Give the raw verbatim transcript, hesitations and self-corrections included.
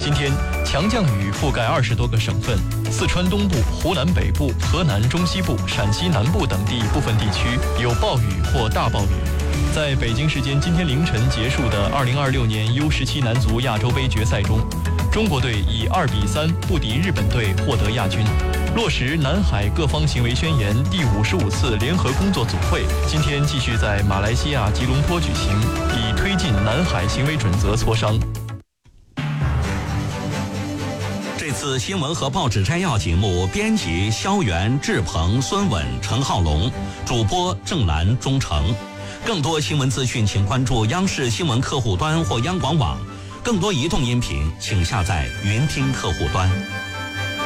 今天强降雨覆盖二十多个省份，四川东部、湖南北部、河南中西部、陕西南部等地部分地区有暴雨或大暴雨。在北京时间今天凌晨结束的二零二六年 U 十七男足亚洲杯决赛中，中国队以二比三不敌日本队，获得亚军。落实南海各方行为宣言第五十五次联合工作组会今天继续在马来西亚吉隆坡举行，以推进南海行为准则磋商。 这次新闻和报纸摘要节目，编辑肖元、志鹏、孙稳、陈浩龙，主播郑兰、钟诚。更多新闻资讯，请关注央视新闻客户端或央广网。更多移动音频，请下载云听客户端。